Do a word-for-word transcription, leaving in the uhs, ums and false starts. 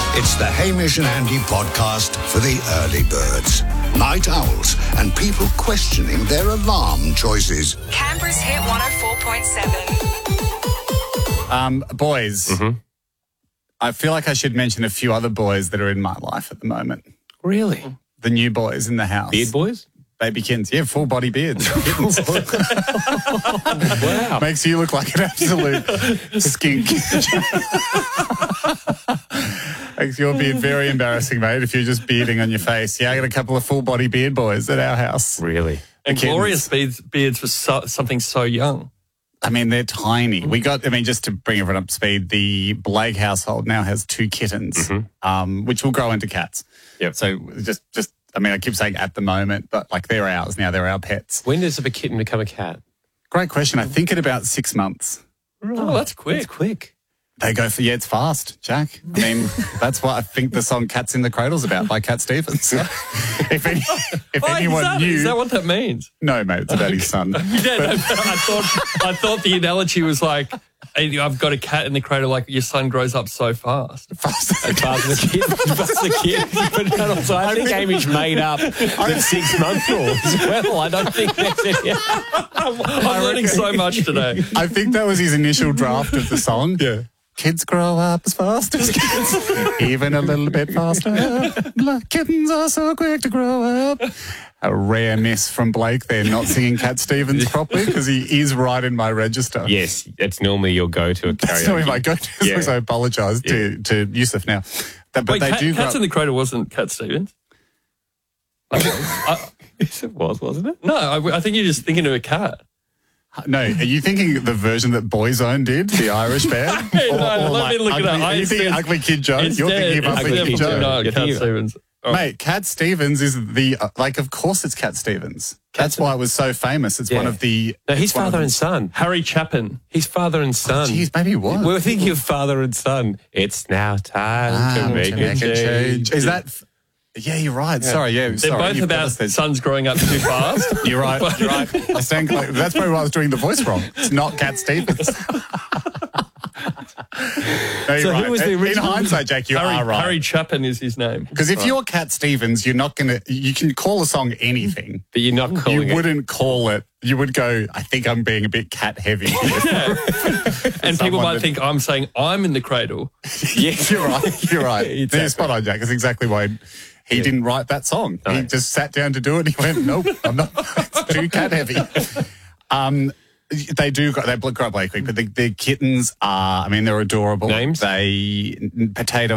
It's the Hamish and Andy podcast for the early birds. Night owls and people questioning their alarm choices. Canberra's Hit one oh four point seven. Um, boys, Mm-hmm. I feel like I should mention a few other boys that are in my life at the moment. Really? The new boys in the house. Beard boys? Baby kittens. Yeah, full body beards. Kittens. Wow. Makes you look like an absolute skink. Makes your beard very embarrassing, mate, if you're just bearding on your face. Yeah, I got a couple of full body beard boys at our house. Really? And kittens. glorious beards, beards for so, something so young. I mean, they're tiny. We got, I mean, just to bring everyone up to speed, the Blake household now has two kittens, Mm-hmm. um, which will grow into cats. Yep. So just, just, I mean, I keep saying at the moment, but like they're ours now. They're our pets. When does a kitten become a cat? Great question. I think in about six months. Oh, that's quick. It's quick. They go for, yeah, it's fast, Jack. I mean, that's what I think the song Cats in the Cradle's about by Cat Stevens. if any, if Oh, anyone is, that, knew. is that what that means? No, mate, it's about his son. Yeah, no, I thought I thought the analogy was like, hey, I've got a cat in the cradle, like your son grows up so fast. Fast. As fast as a kid. As fast as a kid. But that also, I, think Hamish made up the six-month rule as well. I don't think that's it. I'm, I'm learning so much today. I think that was his initial draft of the song. Yeah. Kids grow up as fast as kids, even a little bit faster. Kittens are so quick to grow up. A rare miss from Blake there, not singing Cat Stevens properly, because he is right in my register. Yes, that's normally your go-to karaoke. That's not my go-to, Yeah. so I apologise to, to Yusuf now. That, but Wait, they Cat, do grow Cats up. in the Cradle wasn't Cat Stevens? I, I, Yes, it was, wasn't it? no, I, I think you're just thinking of a cat. No, are you thinking the version that Boyzone did, the Irish band? Hey, no, let me look it ugly, up. Are you thinking Instead- Ugly Kid Joe? You're thinking of Ugly instead, Kid Joe. No, You're Cat thinking- Stevens. Oh. Mate, Cat Stevens is the, uh, like, of course it's Cat Stevens. That's why it was so famous. It's Yeah. one of the... No, his it's one of father the- and son. Harry Chapin. His father and son. Jeez, maybe it was. We were thinking of father and son. It's now time to Ah, make, to a change. Is that... f- Yeah, you're right. Sorry, yeah. They're sorry, both you've got about us there. sons growing up too fast. You're right. You're right. I stand, like, that's probably why I was doing the voice wrong. It's not Cat Stevens. No, you're So who right. was the In original- hindsight, Jack, you Harry, are right. Harry Chapin is his name. Because if you're Cat Stevens, you're not going to... You can call a song anything. But you're not calling You it. wouldn't call it... You would go, I think I'm being a bit cat heavy. And people Someone might that- think I'm saying I'm in the cradle. Yes, you're right. You're right. Exactly. You're spot on, Jack. That's exactly why he didn't write that song. He No. just sat down to do it and he went, nope, I'm not. It's too cat heavy. Um, they do, they grow up way quick, but the, the kittens are, I mean, they're adorable. Names? They, Potato